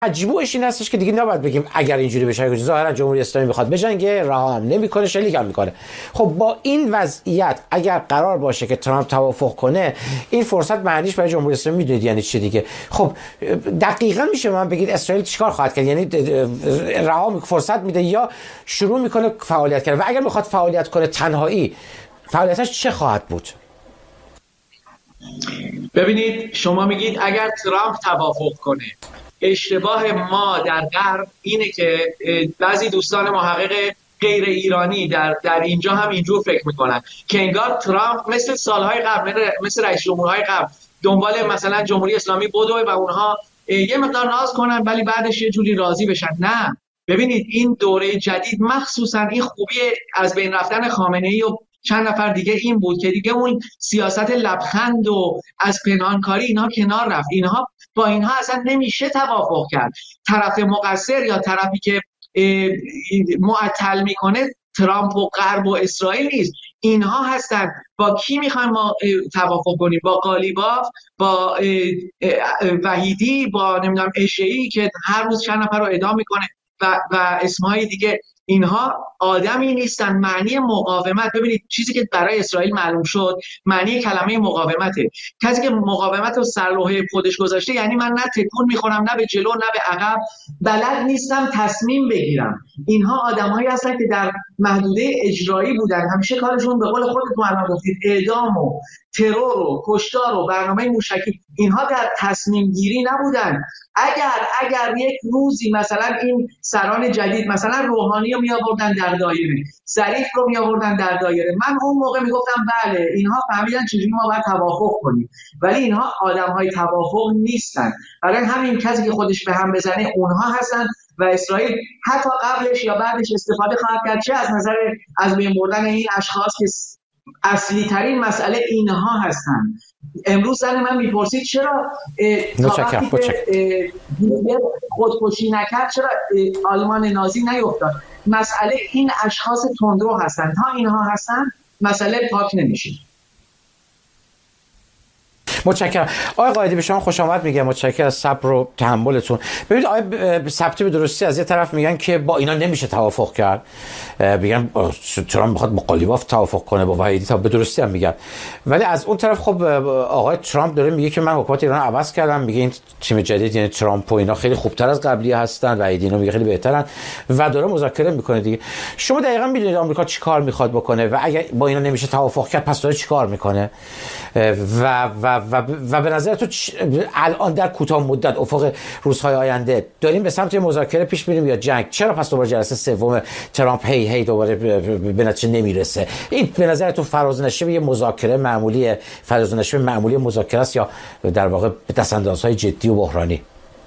مجموعش این هستش که دیگه نباید بگیم اگر اینجوری بشه، ظاهرا جمهوری اسلامی میخواد بجنگه، رها هم نمیکنه، شلیک هم میکنه. خب با این وضعیت اگر قرار باشه که ترامپ توافق کنه، این فرصت معنیش برای جمهوری اسلامی میدونید یعنی چی دیگه؟ خب دقیقاً میشه من بگید اسرائیل چیکار خواهد کرد؟ یعنی رها فرصت میده یا شروع میکنه فعالیت کردن؟ و اگر میخواد فعالیت کنه تنهایی، فعالیتش چه خواهد بود؟ ببینید، شما میگید اگر ترامپ توافق کنه. اشتباه ما در غرب اینه که بعضی دوستان محقق غیر ایرانی در اینجا هم اینجور فکر میکنن که انگار ترامپ مثل سالهای قبل، مثل رئیس جمهورهای قبل دنبال مثلا جمهوری اسلامی بدوه و اونها یه مقدار ناز کنن ولی بعدش یه جوری راضی بشن. نه، ببینید این دوره جدید مخصوصا این خوبی از بین رفتن خامنه‌ای و چند نفر دیگه این بود که دیگه اون سیاست لبخند و از پنهانکاری اینها کنار رفت. اینها با اینها اصلا نمیشه توافق کرد. طرف مقصر یا طرفی که معطل میکنه ترامپ و غرب و اسرائیل نیست، اینها هستن. با کی میخوایم ما توافق کنیم؟ با قالیباف، با وحیدی، با نمیدونم اشعی که هر روز چند نفر رو اعدام میکنه و اسمهای دیگه. اینها آدمی نیستن. معنی مقاومت، ببینید چیزی که برای اسرائیل معلوم شد معنی کلمه مقاومته. کسی که مقاومت رو سر لوحه خودش گذاشته یعنی من نه تکون میخورم، نه به جلو، نه به عقب، بلد نیستم تصمیم بگیرم. اینها آدمایی هستن که در محدوده اجرایی بودن، همیشه کارشون به قول خودتون الان گفتید اعدام و ترور و کشتار و برنامه موشکی. اینها در تصمیم گیری نبودن. اگر یک روزی مثلا این سران جدید مثلا روحانی رو می آوردن در دایره، ظریف رو می آوردن در دایره، من اون موقع می گفتم بله اینها فهمیدن چجوری ما باید توافق کنیم. ولی اینها آدم‌های توافق نیستن. برای همین کسی که خودش به هم بزنه اونها هستن و اسرائیل حتی قبلش یا بعدش استفاده خواهد کرد، چه از نظر از بین بردن این اشخاص که اصلی ترین مسئله اینها هستن. امروز زن من میپرسید چرا خودکشی نکرد، چرا آلمان نازی نیفتاد. مسئله این اشخاص تندرو هستن. تا اینها هستن مسئله پاک نمیشه. متشکرم آقای قائدی، به شما خوش آمد میگم. متشکرم از صبر و تحملتون. ببینید آقای ثبتی به درستی از یه طرف میگن که با اینا نمیشه توافق کرد، میگن ترامپ میخواد با قالیباف توافق کنه، با وحیدی تا به درستی هم میگن. ولی از اون طرف خب آقای ترامپ داره میگه که من حکومت ایران عوض کردم. میگه این تیم جدید یعنی ترامپ و اینا خیلی خوبتر از قبلی هستن، وحیدی اینا میگه خیلی بهترن و داره مذاکره میکنه دیگه. شما دقیقاً میدونید آمریکا چیکار میخواد بکنه و اگه با اینا نمیشه توافق کرد پس داره چیکار میکنه و به نظر تو الان در کوتاه مدت افق روزهای آینده داریم به سمت مذاکره پیش میریم یا جنگ؟ چرا پس دوباره جلسه سوم ترامپ هی دوباره به نتیجه نمیرسه؟ این به نظر تو فرازنشیب یه مذاکره معمولی، فرازنشیب معمولی مذاکره است یا در واقع به دستاندازهای جدی و بحرانی؟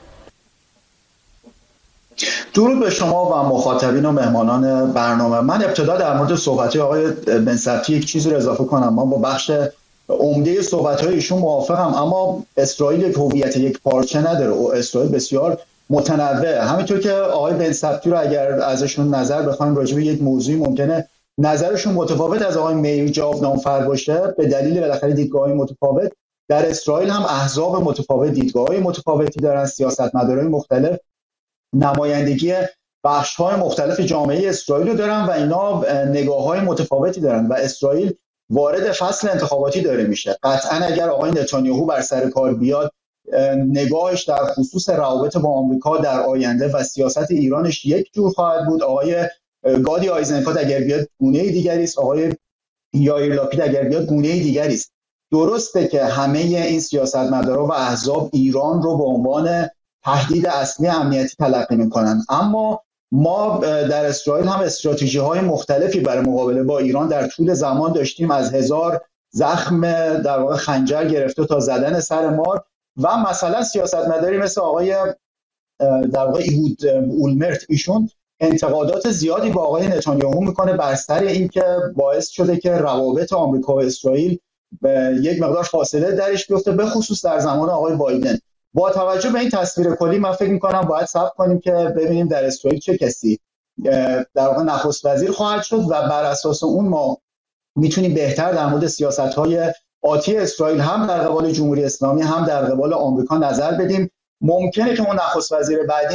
درود به شما و مخاطبین و مهمانان برنامه. من ابتدا در مورد صحبت‌های آقای بن ثبتی یک چیزی رو اضافه کنم. من با بخش عمده صحبت‌های ایشون موافقم، اما اسرائیل یک هویت یک پارچه نداره و اسرائیل بسیار متنوعه. همینطور که آقای بن ثبتی رو اگر ازشون نظر بخوایم راجع به یک موضوعی ممکنه نظرشون متفاوت از آقای میر جاودانفر باشه به دلیل بالاخره دیدگاه‌های متفاوت. در اسرائیل هم احزاب متفاوت دیدگاه‌های متفاوتی دارن، سیاستمدارای مختلف نمایندگی بخش‌های مختلف جامعه اسرائیل رو دارن و اینا نگاه‌های متفاوتی دارن و اسرائیل وارد فصل انتخاباتی داره میشه. قطعا اگر آقای نتانیاهو بر سر کار بیاد نگاهش در خصوص روابط با آمریکا در آینده و سیاست ایرانش یک جور خواهد بود. آقای گادی آیزنکوت اگر بیاد گونه دیگری است، آقای یائیر لاپید اگر بیاد گونه دیگری است. درسته که همه این سیاستمدارا و احزاب ایران رو به عنوان تهدید اصلی امنیتی تلقی میکنن، اما ما در اسرائیل هم استراتژی‌های مختلفی برای مقابله با ایران در طول زمان داشتیم، از 1000 زخم در واقع خنجر گرفته تا زدن سر مار و مثلا سیاستمداری مثل آقای در واقع ایهود اولمرت، ایشون انتقادات زیادی با آقای نتانیاهو میکنه بر سر اینکه باعث شده که روابط آمریکا و اسرائیل به یک مقدار فاصله درش بیفته، به خصوص در زمان آقای بایدن. با توجه به این تصویر کلی من فکر می‌کنم باید صبر کنیم که ببینیم در اسرائیل چه کسی در واقع نخست وزیر خواهد شد و بر اساس اون ما میتونیم بهتر در مورد سیاست‌های آتی اسرائیل هم در قبال جمهوری اسلامی هم در قبال آمریکا نظر بدیم ممکنه که اون نخست وزیر بعدی